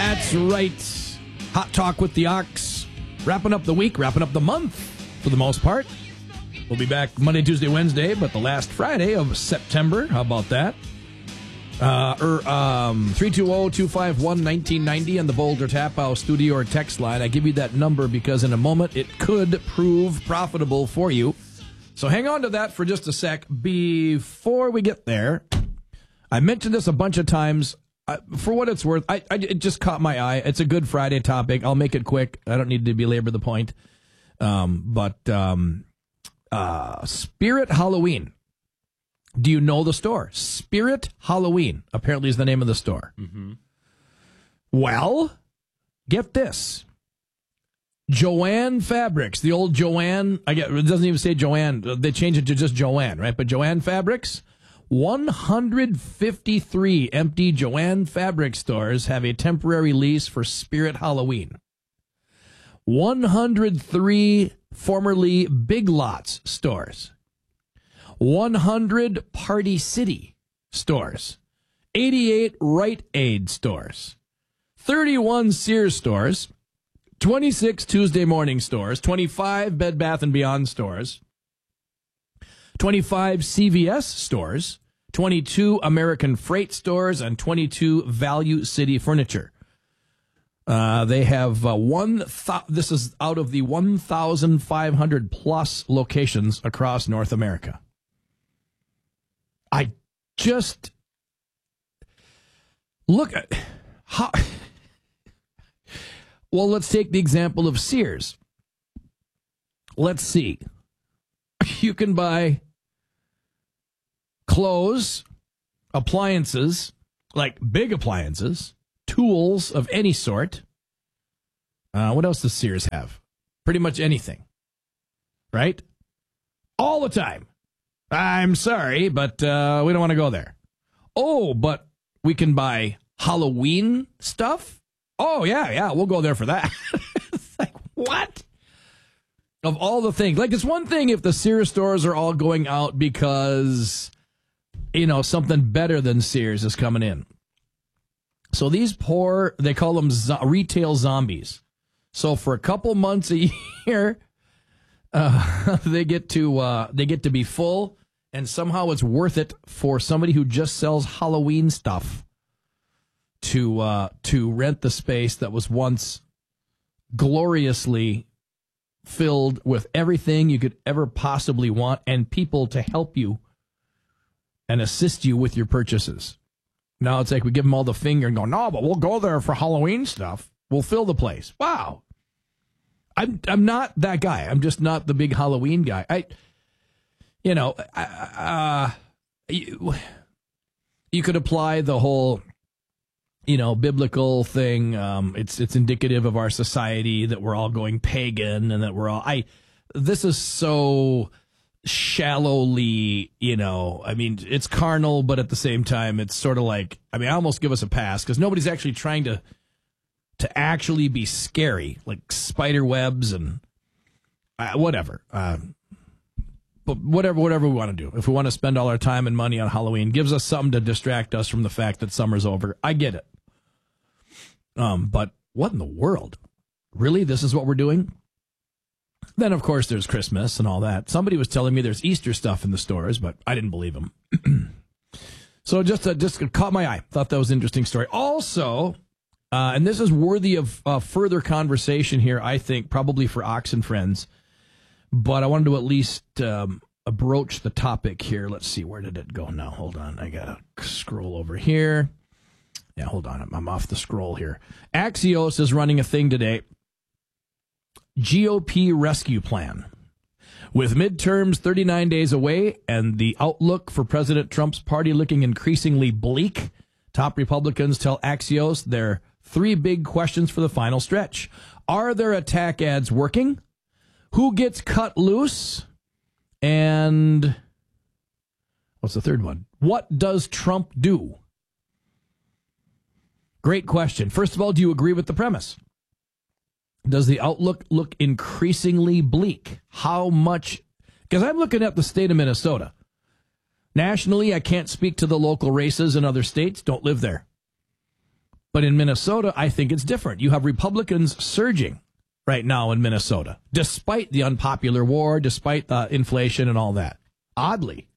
That's right. Hot Talk with the Ox. Wrapping up the week, wrapping up the month for the most part. We'll be back Monday, Tuesday, Wednesday, but the last Friday of September. How about that? 320-251-1990 on the Boulder Tap House studio or text line. I give you that number because in a moment it could prove profitable for you. So hang on to that for just a sec. Before we get there, I mentioned this a bunch of times. For what it's worth, it just caught my eye. It's a Good Friday topic. I'll make it quick. I don't need to belabor the point. Spirit Halloween. Do you know the store? Spirit Halloween, apparently, is the name of the store. Mm-hmm. Well, get this. Joanne Fabrics, the old Joanne, it doesn't even say Joanne. They changed it to just Joanne, right? But Joanne Fabrics, 153 empty Joanne Fabric stores have a temporary lease for Spirit Halloween. 103 formerly Big Lots stores. 100 Party City stores, 88 Rite Aid stores, 31 Sears stores, 26 Tuesday Morning stores, 25 Bed Bath & Beyond stores, 25 CVS stores, 22 American Freight stores, and 22 Value City Furniture. They have this is out of the 1,500 plus locations across North America. I just look at how. Well, let's take the example of Sears. Let's see. You can buy clothes, appliances, like big appliances, tools of any sort. What else does Sears have? Pretty much anything. Right? All the time. I'm sorry, but we don't want to go there. Oh, but we can buy Halloween stuff? Oh, yeah, we'll go there for that. It's like, what? Of all the things. Like, it's one thing if the Sears stores are all going out because, something better than Sears is coming in. So these poor, they call them retail zombies. So for a couple months a year, they get to be full, and somehow it's worth it for somebody who just sells Halloween stuff to rent the space that was once gloriously filled with everything you could ever possibly want and people to help you and assist you with your purchases. Now it's like we give them all the finger and go, no, but we'll go there for Halloween stuff. We'll fill the place. Wow. I'm not that guy. I'm just not the big Halloween guy. You could apply the whole, biblical thing. It's indicative of our society that we're all going pagan and that we're all, this is so shallowly, it's carnal, but at the same time, it's sort of like, I almost give us a pass because nobody's actually trying to actually be scary, like spider webs and whatever. But whatever we want to do. If we want to spend all our time and money on Halloween, gives us something to distract us from the fact that summer's over. I get it. But what in the world? Really? This is what we're doing? Then, of course, there's Christmas and all that. Somebody was telling me there's Easter stuff in the stores, but I didn't believe them. So just caught my eye. Thought that was an interesting story. Also, and this is worthy of further conversation here, I think, probably for Ox and Friends. But I wanted to at least broach the topic here. Let's see, where did it go now? Hold on, I gotta scroll over here. Yeah, hold on, I'm off the scroll here. Axios is running a thing today. GOP rescue plan. With midterms 39 days away and the outlook for President Trump's party looking increasingly bleak, top Republicans tell Axios there are three big questions for the final stretch. Are their attack ads working? Who gets cut loose? And what's the third one? What does Trump do? Great question. First of all, do you agree with the premise? Does the outlook look increasingly bleak? How much? Because I'm looking at the state of Minnesota. Nationally, I can't speak to the local races in other states. Don't live there. But in Minnesota, I think it's different. You have Republicans surging right now in Minnesota, despite the unpopular war, despite the inflation and all that. Oddly.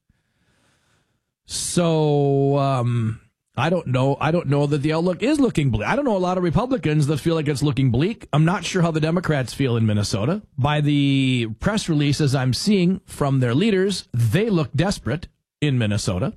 So, I don't know. I don't know that the outlook is looking bleak. I don't know a lot of Republicans that feel like it's looking bleak. I'm not sure how the Democrats feel in Minnesota. By the press releases I'm seeing from their leaders, they look desperate in Minnesota.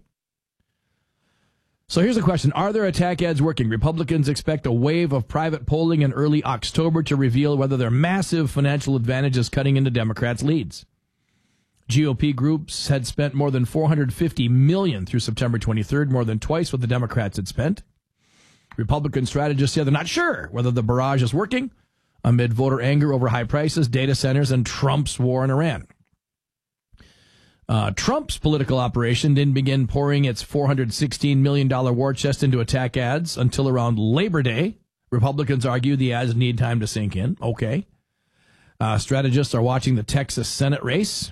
So here's a question. Are their attack ads working? Republicans expect a wave of private polling in early October to reveal whether their massive financial advantage is cutting into Democrats' leads. GOP groups had spent more than $450 million through September 23rd, more than twice what the Democrats had spent. Republican strategists say they're not sure whether the barrage is working amid voter anger over high prices, data centers, and Trump's war in Iran. Trump's political operation didn't begin pouring its $416 million war chest into attack ads until around Labor Day. Republicans argue the ads need time to sink in. Okay. Strategists are watching the Texas Senate race.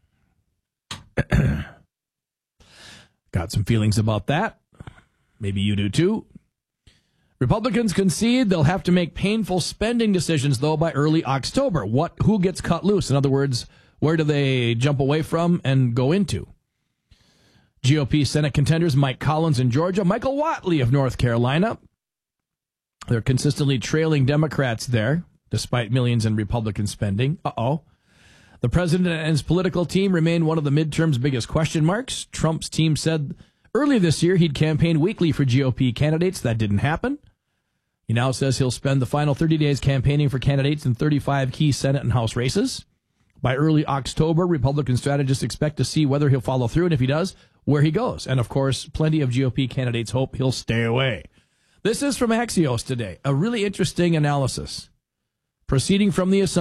Got some feelings about that. Maybe you do too. Republicans concede they'll have to make painful spending decisions, though, by early October. Who gets cut loose? In other words, where do they jump away from and go into? GOP Senate contenders Mike Collins in Georgia, Michael Whatley of North Carolina. They're consistently trailing Democrats there, despite millions in Republican spending. The president and his political team remain one of the midterm's biggest question marks. Trump's team said early this year he'd campaign weekly for GOP candidates. That didn't happen. He now says he'll spend the final 30 days campaigning for candidates in 35 key Senate and House races. By early October, Republican strategists expect to see whether he'll follow through, and if he does, where he goes. And, of course, plenty of GOP candidates hope he'll stay away. This is from Axios today, a really interesting analysis, proceeding from the assumption